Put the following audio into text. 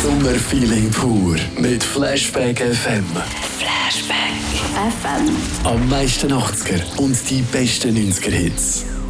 Sommerfeeling pur mit Flashback FM. Flashback FM. Am meisten 80er und die besten 90er Hits.